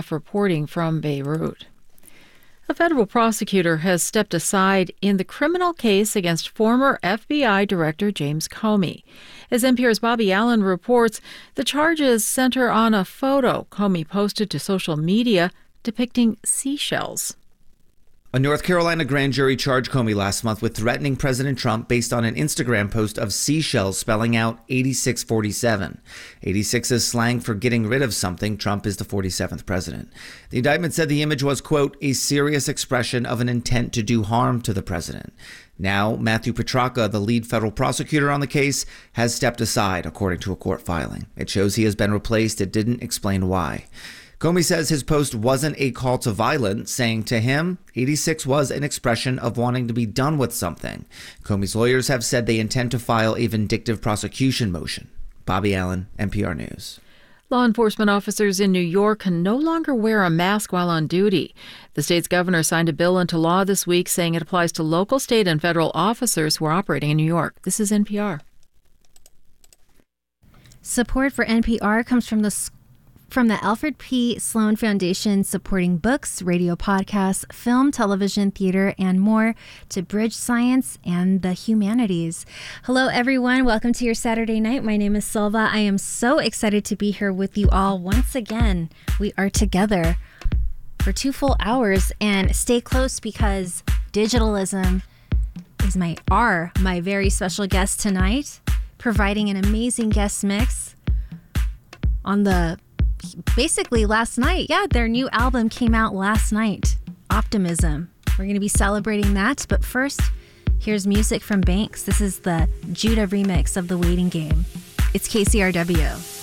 IDF reporting from Beirut. A federal prosecutor has stepped aside in the criminal case against former FBI Director James Comey. As NPR's Bobby Allen reports, the charges center on a photo Comey posted to social media depicting seashells. A North Carolina grand jury charged Comey last month with threatening President Trump based on an Instagram post of seashells spelling out 8647. 86 is slang for getting rid of something. Trump is the 47th president. The indictment said the image was, quote, a serious expression of an intent to do harm to the president. Now, Matthew Petracca, the lead federal prosecutor on the case, has stepped aside, according to a court filing. It shows he has been replaced. It didn't explain why. Comey says his post wasn't a call to violence, saying to him, 86 was an expression of wanting to be done with something. Comey's lawyers have said they intend to file a vindictive prosecution motion. Bobby Allen, NPR News. Law enforcement officers in New York can no longer wear a mask while on duty. The state's governor signed a bill into law this week saying it applies to local, state, and federal officers who are operating in New York. This is NPR. Support for NPR comes from the Alfred P. Sloan Foundation, supporting books, radio podcasts, film, television, theater, and more to bridge science and the humanities. Hello, everyone. Welcome to your Saturday night. My name is Silva. I am so excited to be here with you all once again. We are together for 2 full hours, and stay close because Digitalism is my very special guest tonight, providing an amazing guest mix on basically last night. Yeah, their new album came out last night, Optimism. We're going to be celebrating that, but first, here's music from Banks. This is the Judah remix of The Waiting Game. It's KCRW.